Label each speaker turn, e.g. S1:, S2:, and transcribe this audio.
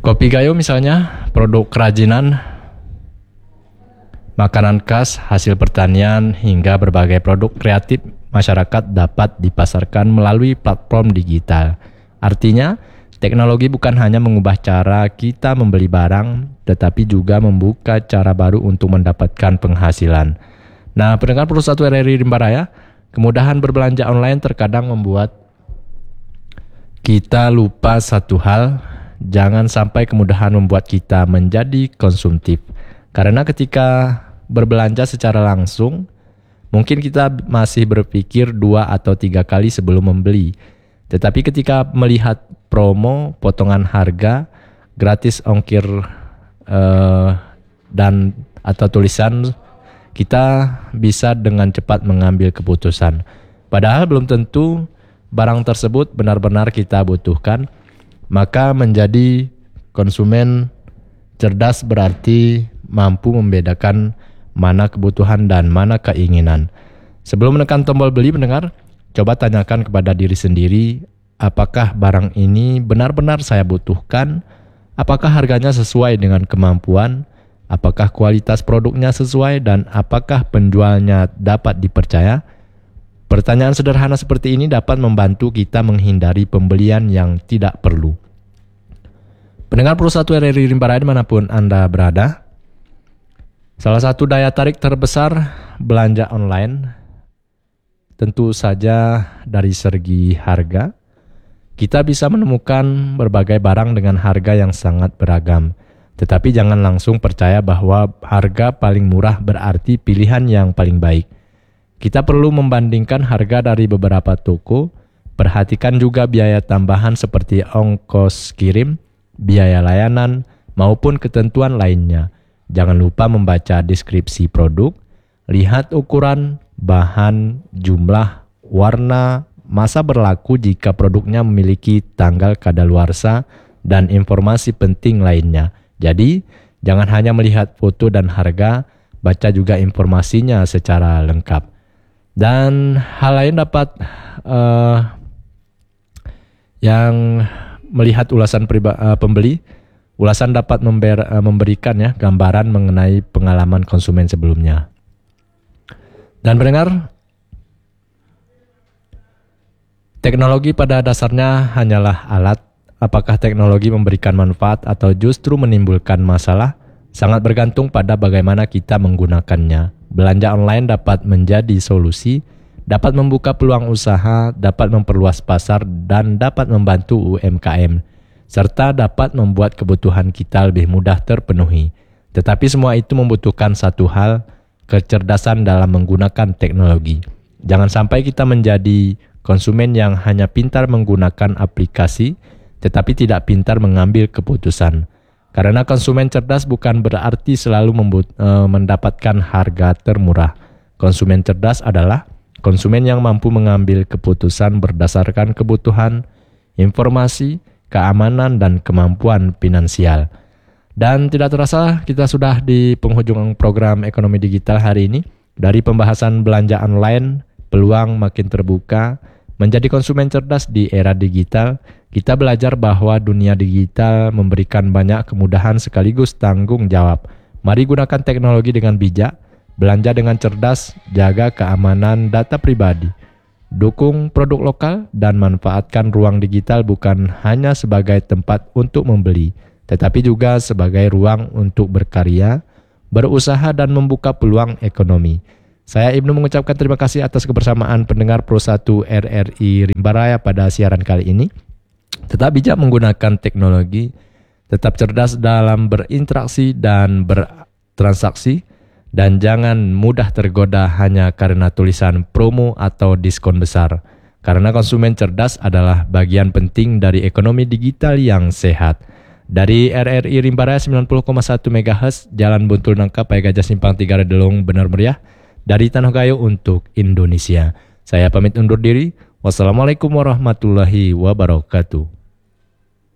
S1: Kopi Gayo misalnya, produk kerajinan, makanan khas, hasil pertanian, hingga berbagai produk kreatif masyarakat dapat dipasarkan melalui platform digital. Artinya, teknologi bukan hanya mengubah cara kita membeli barang, tetapi juga membuka cara baru untuk mendapatkan penghasilan. Nah, pendengar Pro 1 RRI Rimba Raya, kemudahan berbelanja online terkadang membuat kita lupa satu hal. Jangan sampai kemudahan membuat kita menjadi konsumtif. Karena ketika berbelanja secara langsung, mungkin kita masih berpikir 2 atau 3 kali sebelum membeli. Tetapi ketika melihat promo, potongan harga, gratis ongkir dan atau tulisan, kita bisa dengan cepat mengambil keputusan. Padahal belum tentu barang tersebut benar-benar kita butuhkan. Maka menjadi konsumen cerdas berarti mampu membedakan mana kebutuhan dan mana keinginan. Sebelum menekan tombol beli, pendengar, coba tanyakan kepada diri sendiri, apakah barang ini benar-benar saya butuhkan? Apakah harganya sesuai dengan kemampuan? Apakah kualitas produknya sesuai? Dan apakah penjualnya dapat dipercaya? Pertanyaan sederhana seperti ini dapat membantu kita menghindari pembelian yang tidak perlu. Pendengar Pro 1 RRI Rimba Raya dimanapun Anda berada, salah satu daya tarik terbesar belanja online tentu saja dari segi harga. Kita bisa menemukan berbagai barang dengan harga yang sangat beragam. Tetapi jangan langsung percaya bahwa harga paling murah berarti pilihan yang paling baik. Kita perlu membandingkan harga dari beberapa toko. Perhatikan juga biaya tambahan seperti ongkos kirim, biaya layanan, maupun ketentuan lainnya. Jangan lupa membaca deskripsi produk, lihat ukuran, bahan, jumlah, warna, masa berlaku jika produknya memiliki tanggal kadaluarsa, dan informasi penting lainnya. Jadi, jangan hanya melihat foto dan harga, baca juga informasinya secara lengkap. Dan hal lain dapat yang melihat ulasan pembeli, ulasan dapat memberikan gambaran mengenai pengalaman konsumen sebelumnya. Dan pendengar, teknologi pada dasarnya hanyalah alat. Apakah teknologi memberikan manfaat atau justru menimbulkan masalah? Sangat bergantung pada bagaimana kita menggunakannya. Belanja online dapat menjadi solusi, dapat membuka peluang usaha, dapat memperluas pasar, dan dapat membantu UMKM, serta dapat membuat kebutuhan kita lebih mudah terpenuhi. Tetapi semua itu membutuhkan satu hal, kecerdasan dalam menggunakan teknologi. Jangan sampai kita menjadi konsumen yang hanya pintar menggunakan aplikasi, tetapi tidak pintar mengambil keputusan. Karena konsumen cerdas bukan berarti selalu mendapatkan harga termurah. Konsumen cerdas adalah konsumen yang mampu mengambil keputusan berdasarkan kebutuhan, informasi, keamanan, dan kemampuan finansial. Dan tidak terasa kita sudah di penghujung program Ekonomi Digital hari ini. Dari pembahasan belanja online, peluang makin terbuka, menjadi konsumen cerdas di era digital, kita belajar bahwa dunia digital memberikan banyak kemudahan sekaligus tanggung jawab. Mari gunakan teknologi dengan bijak, belanja dengan cerdas, jaga keamanan data pribadi, dukung produk lokal, dan manfaatkan ruang digital bukan hanya sebagai tempat untuk membeli, tetapi juga sebagai ruang untuk berkarya, berusaha, dan membuka peluang ekonomi. Saya Ibnu mengucapkan terima kasih atas kebersamaan pendengar Pro 1 RRI Rimba Raya pada siaran kali ini. Tetap bijak menggunakan teknologi, tetap cerdas dalam berinteraksi dan bertransaksi, dan jangan mudah tergoda hanya karena tulisan promo atau diskon besar. Karena konsumen cerdas adalah bagian penting dari ekonomi digital yang sehat. Dari RRI Rimba Raya 90,1 MHz, Jalan Buntul Nangka, Paya Gajah Simpang 3 Redelong, Benar Meriah, dari Tanah Gayo untuk Indonesia. Saya pamit undur diri. Wassalamualaikum warahmatullahi wabarakatuh.